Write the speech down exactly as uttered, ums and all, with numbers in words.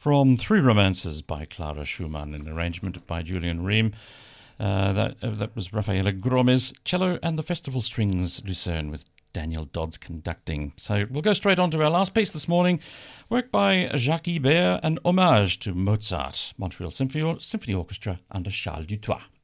From Three Romances by Clara Schumann, an arrangement by Julian Ream. Uh, that uh, that was Rafaela Gromes, cello, and the Festival Strings Lucerne with Daniel Dodds conducting. So we'll go straight on to our last piece this morning, work by Jacques Ibert, an homage to Mozart, Montreal Symphony, Symphony Orchestra under Charles Dutoit.